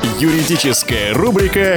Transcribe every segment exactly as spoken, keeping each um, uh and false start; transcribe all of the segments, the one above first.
Юридическая рубрика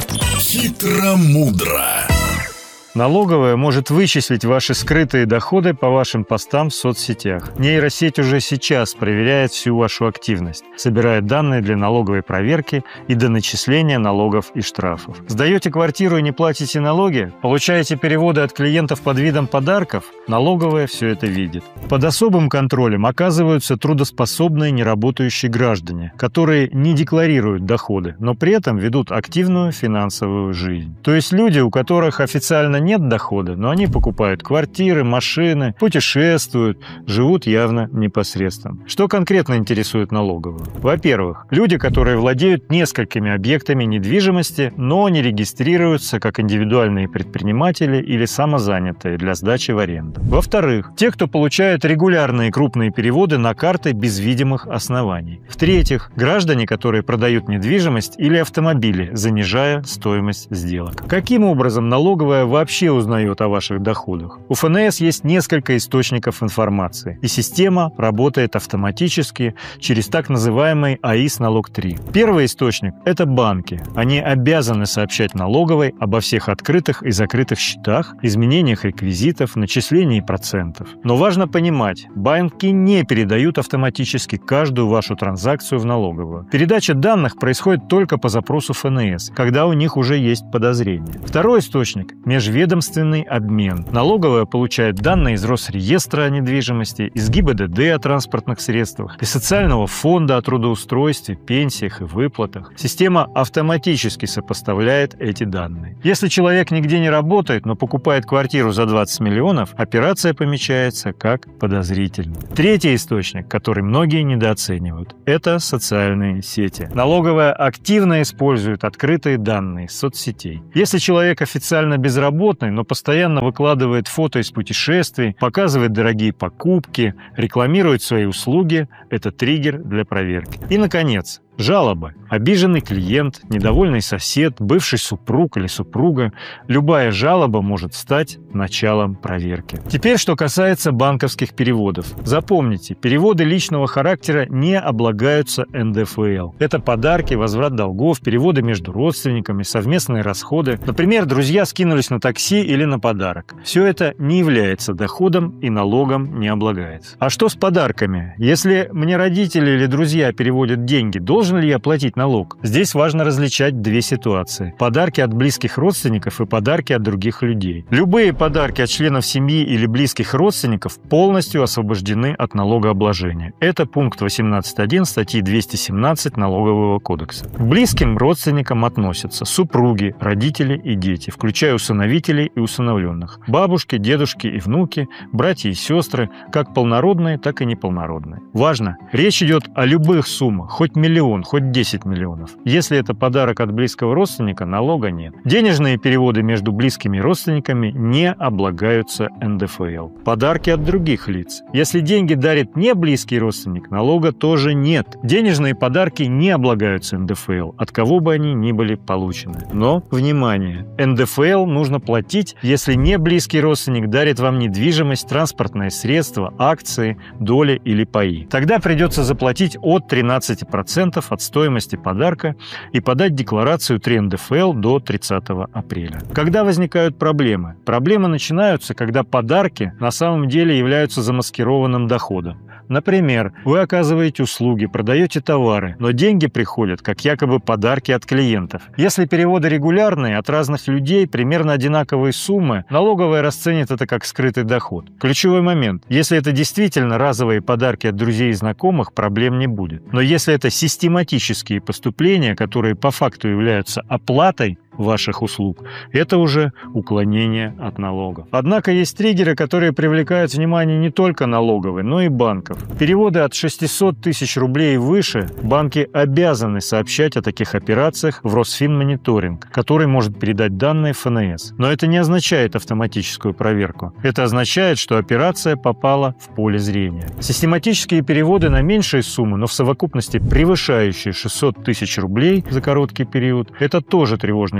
«Хитро-мудро». Налоговая может вычислить ваши скрытые доходы по вашим постам в соцсетях. Нейросеть уже сейчас проверяет всю вашу активность, собирает данные для налоговой проверки и до начисления налогов и штрафов. Сдаете квартиру и не платите налоги? Получаете переводы от клиентов под видом подарков? Налоговая все это видит. Под особым контролем оказываются трудоспособные неработающие граждане, которые не декларируют доходы, но при этом ведут активную финансовую жизнь. То есть люди, у которых официально нет дохода, но они покупают квартиры, машины, путешествуют, живут явно непосредственно. Что конкретно интересует налоговую? Во-первых, люди, которые владеют несколькими объектами недвижимости, но не регистрируются как индивидуальные предприниматели или самозанятые для сдачи в аренду. Во-вторых, те, кто получают регулярные крупные переводы на карты без видимых оснований. В-третьих, граждане, которые продают недвижимость или автомобили, занижая стоимость сделок. Каким образом налоговая вообще вообще узнает о ваших доходах? У эф эн эс есть несколько источников информации, и система работает автоматически через так называемый АИС налог три. Первый источник – это банки. Они обязаны сообщать налоговой обо всех открытых и закрытых счетах, изменениях реквизитов, начислении процентов. Но важно понимать, банки не передают автоматически каждую вашу транзакцию в налоговую. Передача данных происходит только по запросу эф эн эс, когда у них уже есть подозрения. Второй источник – межведомственный Ведомственный обмен. Налоговая получает данные из Росреестра о недвижимости, из ГИ Бэ Дэ Дэ о транспортных средствах, из Социального фонда о трудоустройстве, пенсиях и выплатах. Система автоматически сопоставляет эти данные. Если человек нигде не работает, но покупает квартиру за двадцать миллионов, операция помечается как подозрительная. Третий источник, который многие недооценивают, это социальные сети. Налоговая активно использует открытые данные соцсетей. Если человек официально безработный, но постоянно выкладывает фото из путешествий, показывает дорогие покупки, рекламирует свои услуги, это триггер для проверки. И, наконец, жалобы. Обиженный клиент, недовольный сосед, бывший супруг или супруга. Любая жалоба может стать началом проверки. Теперь, что касается банковских переводов. Запомните, переводы личного характера не облагаются эн дэ эф эл. Это подарки, возврат долгов, переводы между родственниками, совместные расходы. Например, друзья скинулись на такси или на подарок. Все это не является доходом и налогом не облагается. А что с подарками? Если мне родители или друзья переводят деньги, должен Должен ли я платить налог? Здесь важно различать две ситуации. Подарки от близких родственников и подарки от других людей. Любые подарки от членов семьи или близких родственников полностью освобождены от налогообложения. Это пункт восемнадцать точка один статьи двести семнадцать Налогового кодекса. К близким родственникам относятся супруги, родители и дети, включая усыновителей и усыновленных, бабушки, дедушки и внуки, братья и сестры, как полнородные, так и неполнородные. Важно, речь идет о любых суммах, хоть миллион, хоть десять миллионов. Если это подарок от близкого родственника, налога нет. Денежные переводы между близкими родственниками не облагаются эн дэ эф эл. Подарки от других лиц. Если деньги дарит не близкий родственник, налога тоже нет. Денежные подарки не облагаются эн дэ эф эл, от кого бы они ни были получены. Но, внимание, эн дэ эф эл нужно платить, если не близкий родственник дарит вам недвижимость, транспортное средство, акции, доли или паи. Тогда придется заплатить от тринадцати процентов от стоимости подарка и подать декларацию три эн дэ эф эл до тридцатого апреля. Когда возникают проблемы? Проблемы начинаются, когда подарки на самом деле являются замаскированным доходом. Например, вы оказываете услуги, продаете товары, но деньги приходят как якобы подарки от клиентов. Если переводы регулярные от разных людей, примерно одинаковые суммы, налоговая расценит это как скрытый доход. Ключевой момент. Если это действительно разовые подарки от друзей и знакомых, проблем не будет. Но если это систематические поступления, которые по факту являются оплатой ваших услуг, это уже уклонение от налогов. Однако есть триггеры, которые привлекают внимание не только налоговой, но и банков. Переводы от шестисот тысяч рублей и выше банки обязаны сообщать о таких операциях в Росфинмониторинг, который может передать данные эф эн эс. Но это не означает автоматическую проверку. Это означает, что операция попала в поле зрения. Систематические переводы на меньшие суммы, но в совокупности превышающие шестьсот тысяч рублей за короткий период, это тоже тревожный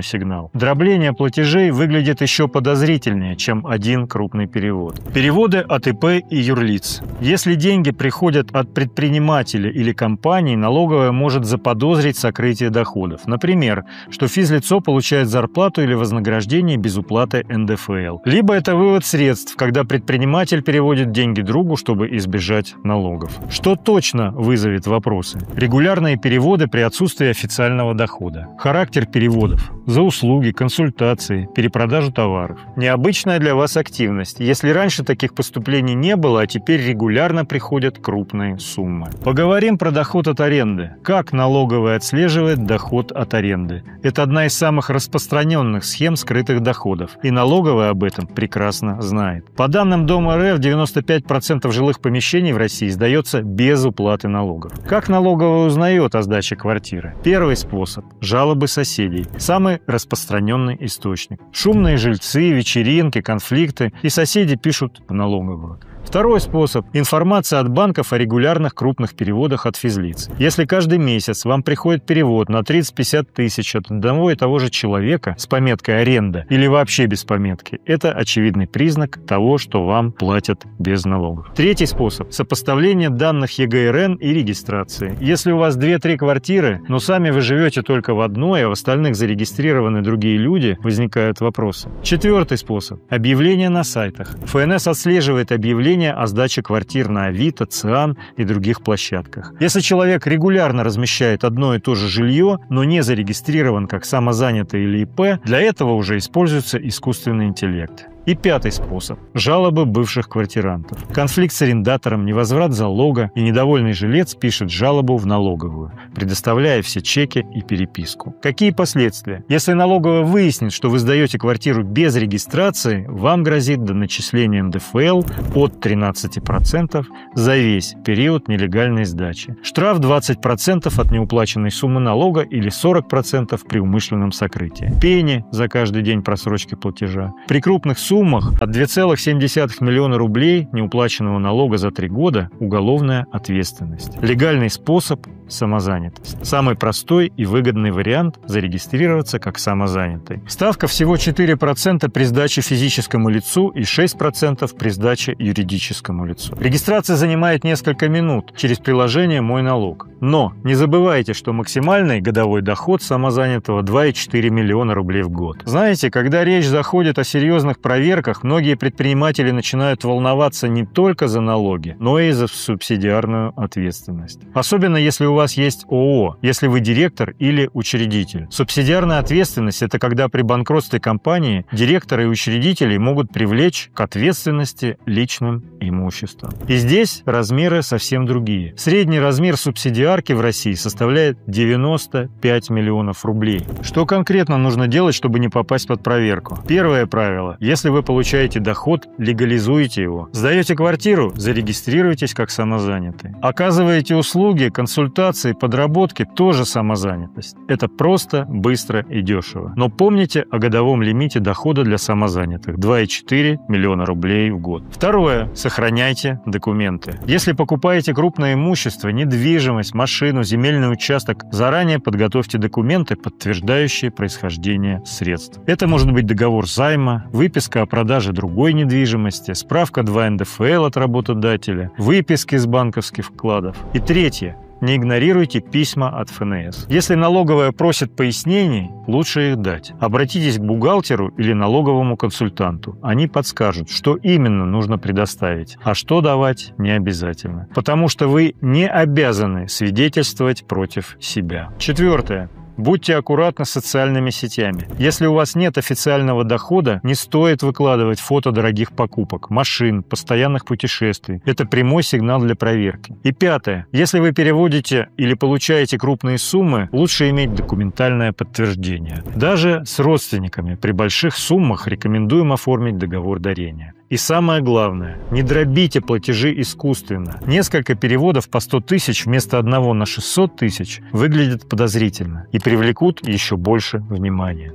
сигнал. Дробление платежей выглядит еще подозрительнее, чем один крупный перевод. Переводы от ИП и юрлиц. Если деньги приходят от предпринимателя или компании, налоговая может заподозрить сокрытие доходов. Например, что физлицо получает зарплату или вознаграждение без уплаты эн дэ эф эл. Либо это вывод средств, когда предприниматель переводит деньги другу, чтобы избежать налогов. Что точно вызовет вопросы? Регулярные переводы при отсутствии официального дохода. Характер переводов. За услуги, консультации, перепродажу товаров. Необычная для вас активность. Если раньше таких поступлений не было, а теперь регулярно приходят крупные суммы. Поговорим про доход от аренды. Как налоговая отслеживает доход от аренды? Это одна из самых распространенных схем скрытых доходов, и налоговая об этом прекрасно знает. По данным Дом.РФ, девяносто пять процентов жилых помещений в России сдается без уплаты налогов. Как налоговая узнает о сдаче квартиры? Первый способ – жалобы соседей. Самый распространенный источник. Шумные жильцы, вечеринки, конфликты, и соседи пишут в налоговую. Второй способ – информация от банков о регулярных крупных переводах от физлиц. Если каждый месяц вам приходит перевод на тридцать-пятьдесят тысяч от одного и того же человека с пометкой «аренда» или вообще без пометки, это очевидный признак того, что вам платят без налогов. Третий способ – сопоставление данных е гэ эр эн и регистрации. Если у вас две-три квартиры, но сами вы живете только в одной, а в остальных зарегистрированы другие люди, возникают вопросы. Четвертый способ – объявления на сайтах. эф эн эс отслеживает объявления о сдаче квартир на Авито, Циан и других площадках. Если человек регулярно размещает одно и то же жилье, но не зарегистрирован как самозанятый или и пэ, для этого уже используется искусственный интеллект. И пятый способ – жалобы бывших квартирантов. Конфликт с арендатором, невозврат залога, и недовольный жилец пишет жалобу в налоговую, предоставляя все чеки и переписку. Какие последствия? Если налоговая выяснит, что вы сдаете квартиру без регистрации, вам грозит доначисление эн дэ эф эл от тринадцати процентов за весь период нелегальной сдачи. Штраф двадцать процентов от неуплаченной суммы налога или сорок процентов при умышленном сокрытии. Пени за каждый день просрочки платежа. При крупных суммах суммах от двух целых семь десятых миллиона рублей неуплаченного налога за три года уголовная ответственность. Легальный способ – самозанятость. Самый простой и выгодный вариант – зарегистрироваться как самозанятый. Ставка всего четыре процента при сдаче физическому лицу и шесть процентов при сдаче юридическому лицу. Регистрация занимает несколько минут через приложение «Мой налог». Но не забывайте, что максимальный годовой доход самозанятого два целых четыре десятых миллиона рублей в год. Знаете, когда речь заходит о серьезных проверках, многие предприниматели начинают волноваться не только за налоги, но и за субсидиарную ответственность. Особенно если у вас есть о о, если вы директор или учредитель. Субсидиарная ответственность – это когда при банкротстве компании директоры и учредители могут привлечь к ответственности личным имуществом. И здесь размеры совсем другие. Средний размер субсидиарки в России составляет девяносто пять миллионов рублей. Что конкретно нужно делать, чтобы не попасть под проверку? Первое правило – если вы получаете доход, легализуйте его. Сдаете квартиру – зарегистрируйтесь как самозанятый. Оказываете услуги, консультации, подработки – тоже самозанятость. Это просто, быстро и дешево. Но помните о годовом лимите дохода для самозанятых – два целых четыре десятых миллиона рублей в год. Второе – сохраняйте документы. Если покупаете крупное имущество, недвижимость, машину, земельный участок, заранее подготовьте документы, подтверждающие происхождение средств. Это может быть договор займа, выписка о продаже другой недвижимости, справка два эн дэ эф эл от работодателя, выписки с банковских вкладов. И третье. Не игнорируйте письма от эф эн эс. Если налоговая просит пояснений, лучше их дать. Обратитесь к бухгалтеру или налоговому консультанту. Они подскажут, что именно нужно предоставить, а что давать не обязательно. Потому что вы не обязаны свидетельствовать против себя. Четвертое. Будьте аккуратны с социальными сетями. Если у вас нет официального дохода, не стоит выкладывать фото дорогих покупок, машин, постоянных путешествий. Это прямой сигнал для проверки. И пятое. Если вы переводите или получаете крупные суммы, лучше иметь документальное подтверждение. Даже с родственниками при больших суммах рекомендуем оформить договор дарения. И самое главное, не дробите платежи искусственно. Несколько переводов по сто тысяч вместо одного на шестьсот тысяч выглядят подозрительно и привлекут еще больше внимания.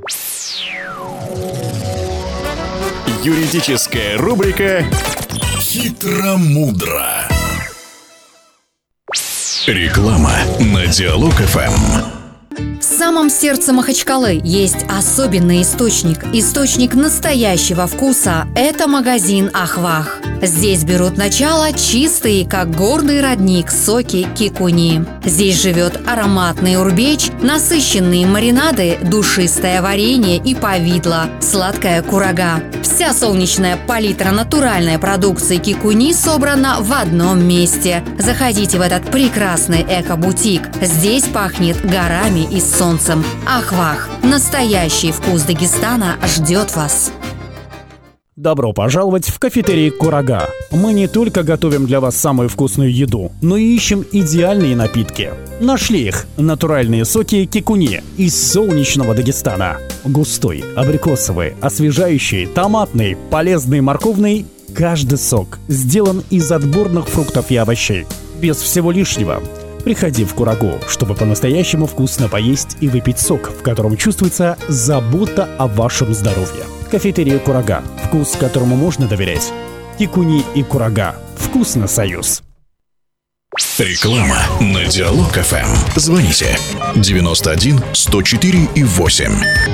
Юридическая рубрика «Хитро-мудро». Реклама на Диалог эф эм. В самом сердце Махачкалы есть особенный источник. Источник настоящего вкуса – это магазин «Ахвах». Здесь берут начало чистые, как горный родник, соки кикуни. Здесь живет ароматный урбеч, насыщенные маринады, душистое варенье и повидло, сладкая курага. Вся солнечная палитра натуральной продукции кикуни собрана в одном месте. Заходите в этот прекрасный эко-бутик. Здесь пахнет горами и солнцем. Ахвах. Настоящий вкус Дагестана ждет вас. Добро пожаловать в кафетерий «Курага». Мы не только готовим для вас самую вкусную еду, но и ищем идеальные напитки. Нашли их – натуральные соки кикуни из солнечного Дагестана. Густой, абрикосовый, освежающий, томатный, полезный, морковный – каждый сок сделан из отборных фруктов и овощей. Без всего лишнего. Приходи в Курагу, чтобы по-настоящему вкусно поесть и выпить сок, в котором чувствуется забота о вашем здоровье. Кафетерия «Курага». Вкус, которому можно доверять. Кикуни и Курага. Вкусно, союз. Реклама на Диалог эф эм. Звоните девяносто один сто четыре и восемь.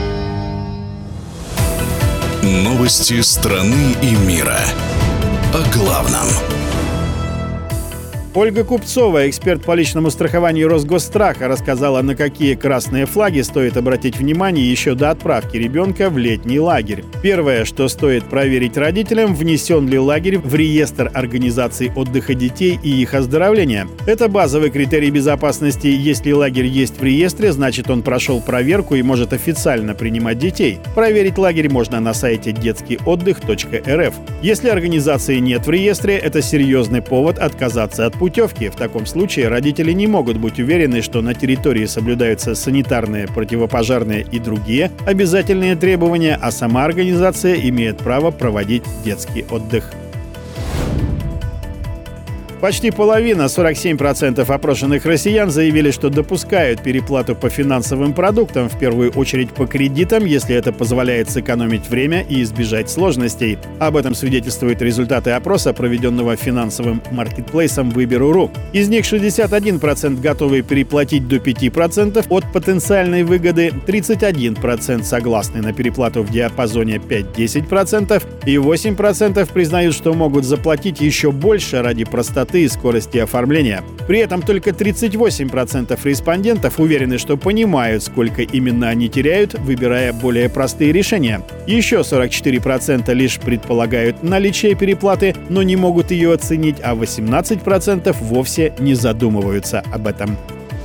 Новости страны и мира. О главном. Ольга Купцова, эксперт по личному страхованию Росгосстраха, рассказала, на какие красные флаги стоит обратить внимание еще до отправки ребенка в летний лагерь. Первое, что стоит проверить родителям, внесен ли лагерь в реестр организаций отдыха детей и их оздоровления. Это базовый критерий безопасности. Если лагерь есть в реестре, значит он прошел проверку и может официально принимать детей. Проверить лагерь можно на сайте детский отдых точка эр эф. Если организации нет в реестре, это серьезный повод отказаться от путевки. В таком случае родители не могут быть уверены, что на территории соблюдаются санитарные, противопожарные и другие обязательные требования, а сама организация имеет право проводить детский отдых. Почти половина, сорок семь процентов опрошенных россиян заявили, что допускают переплату по финансовым продуктам, в первую очередь по кредитам, если это позволяет сэкономить время и избежать сложностей. Об этом свидетельствуют результаты опроса, проведенного финансовым маркетплейсом Выберу.ру. Из них шестьдесят один процент готовы переплатить до пяти процентов от потенциальной выгоды, тридцать один процент согласны на переплату в диапазоне пять-десять процентов и восемь процентов признают, что могут заплатить еще больше ради простоты и скорости оформления. При этом только тридцать восемь процентов респондентов уверены, что понимают, сколько именно они теряют, выбирая более простые решения. Еще сорок четыре процента лишь предполагают наличие переплаты, но не могут ее оценить, а восемнадцать процентов вовсе не задумываются об этом.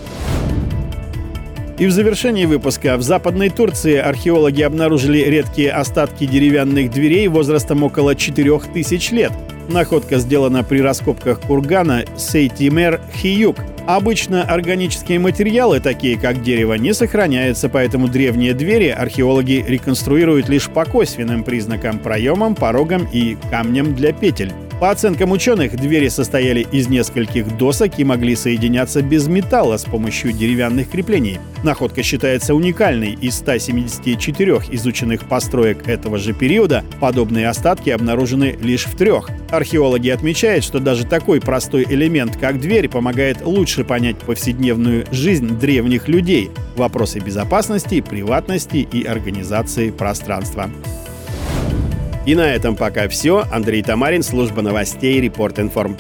И в завершении выпуска. В Западной Турции археологи обнаружили редкие остатки деревянных дверей возрастом около четырех тысяч лет. Находка сделана при раскопках кургана Сейтимер-Хиюк. Обычно органические материалы, такие как дерево, не сохраняются, поэтому древние двери археологи реконструируют лишь по косвенным признакам – проемам, порогам и камням для петель. По оценкам ученых, двери состояли из нескольких досок и могли соединяться без металла с помощью деревянных креплений. Находка считается уникальной. Из ста семидесяти четырёх изученных построек этого же периода подобные остатки обнаружены лишь в трех. Археологи отмечают, что даже такой простой элемент, как дверь, помогает лучше понять повседневную жизнь древних людей, вопросы безопасности, приватности и организации пространства. И на этом пока все. Андрей Тамарин, служба новостей Репорт.Информ.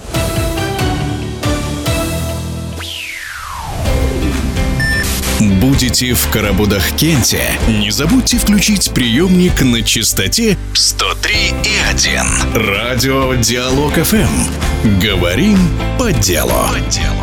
Будете в Карабудах-Кенте? Не забудьте включить приемник на частоте сто три и один. Радио Диалог эф эм. Говорим по делу. По делу.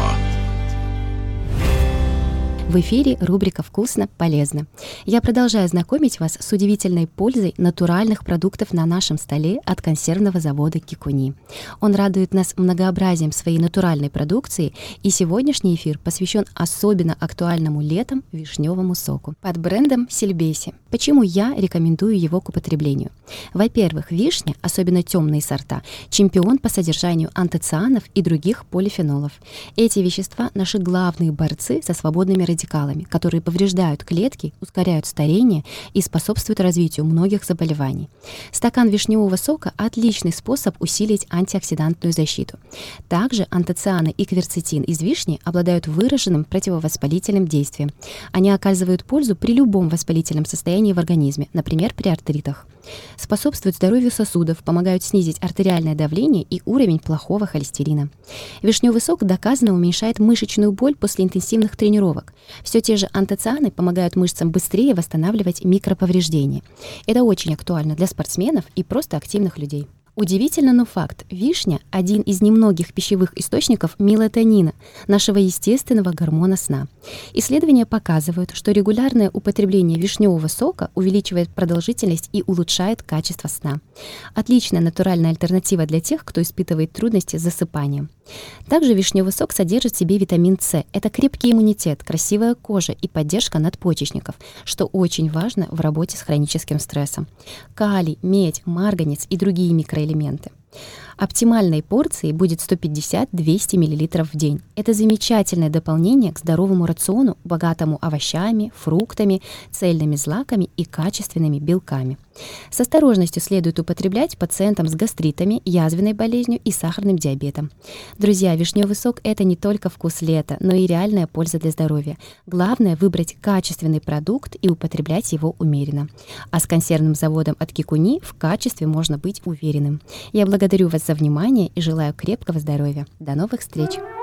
В эфире рубрика «Вкусно, полезно». Я продолжаю знакомить вас с удивительной пользой натуральных продуктов на нашем столе от консервного завода «Кикуни». Он радует нас многообразием своей натуральной продукции, и сегодняшний эфир посвящен особенно актуальному летом вишневому соку под брендом «Сильбеси». Почему я рекомендую его к употреблению? Во-первых, вишня, особенно темные сорта, чемпион по содержанию антоцианов и других полифенолов. Эти вещества – наши главные борцы со свободными радикалами. радикалами, которые повреждают клетки, ускоряют старение и способствуют развитию многих заболеваний. Стакан вишневого сока – отличный способ усилить антиоксидантную защиту. Также антоцианы и кверцетин из вишни обладают выраженным противовоспалительным действием. Они оказывают пользу при любом воспалительном состоянии в организме, например, при артритах. Способствуют здоровью сосудов, помогают снизить артериальное давление и уровень плохого холестерина. Вишневый сок доказанно уменьшает мышечную боль после интенсивных тренировок. Все те же антоцианы помогают мышцам быстрее восстанавливать микроповреждения. Это очень актуально для спортсменов и просто активных людей. Удивительно, но факт. Вишня – один из немногих пищевых источников мелатонина, нашего естественного гормона сна. Исследования показывают, что регулярное употребление вишневого сока увеличивает продолжительность и улучшает качество сна. Отличная натуральная альтернатива для тех, кто испытывает трудности с засыпанием. Также вишневый сок содержит в себе витамин С. Это крепкий иммунитет, красивая кожа и поддержка надпочечников, что очень важно в работе с хроническим стрессом. Калий, медь, марганец и другие микроэлементы. Оптимальной порцией будет сто пятьдесят - двести миллилитров в день. Это замечательное дополнение к здоровому рациону, богатому овощами, фруктами, цельными злаками и качественными белками. С осторожностью следует употреблять пациентам с гастритами, язвенной болезнью и сахарным диабетом. Друзья, вишневый сок – это не только вкус лета, но и реальная польза для здоровья. Главное – выбрать качественный продукт и употреблять его умеренно. А с консервным заводом от Кикуни в качестве можно быть уверенным. Я благодарю вас за внимание и желаю крепкого здоровья. До новых встреч!